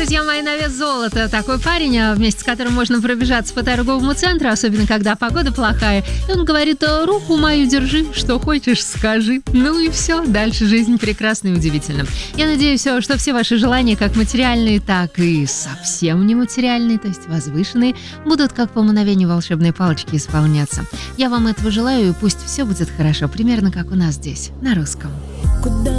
друзья мои, на вес золота. Такой парень, вместе с которым можно пробежаться по торговому центру, особенно когда погода плохая. И он говорит: руку мою держи, что хочешь, скажи. Ну и все, дальше жизнь прекрасна и удивительна. Я надеюсь, что все ваши желания, как материальные, так и совсем нематериальные, то есть возвышенные, будут как по мановению волшебной палочки исполняться. Я вам этого желаю, и пусть все будет хорошо, примерно как у нас здесь, на русском. Куда